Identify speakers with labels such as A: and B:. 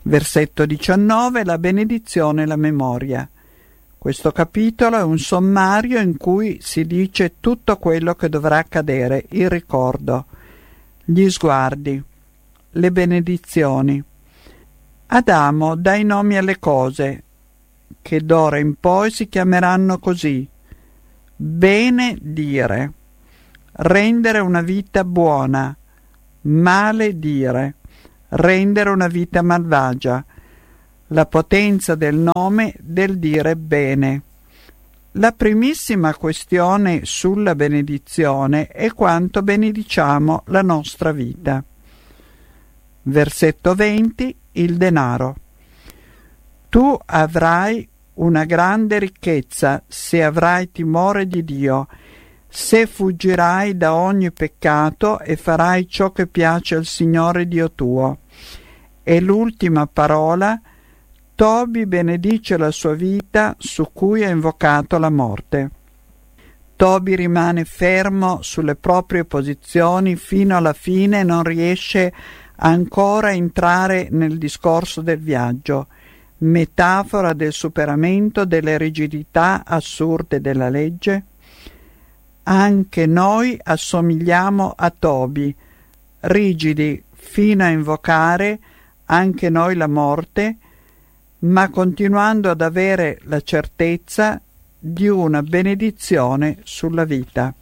A: Versetto 19, la benedizione e la memoria. Questo capitolo è un sommario in cui si dice tutto quello che dovrà accadere, il ricordo, gli sguardi, le benedizioni. Adamo dà i nomi alle cose, che d'ora in poi si chiameranno così: bene dire, rendere una vita buona, male dire, rendere una vita malvagia, la potenza del nome del dire bene. La primissima questione sulla benedizione è quanto benediciamo la nostra vita. Versetto 20, il denaro. Tu avrai una grande ricchezza se avrai timore di Dio, se fuggirai da ogni peccato e farai ciò che piace al Signore Dio tuo. E l'ultima parola: Tobi benedice la sua vita su cui ha invocato la morte. Tobi rimane fermo sulle proprie posizioni fino alla fine e non riesce ancora a entrare nel discorso del viaggio, metafora del superamento delle rigidità assurde della legge. Anche noi assomigliamo a Tobi, rigidi fino a invocare anche noi la morte, ma continuando ad avere la certezza di una benedizione sulla vita.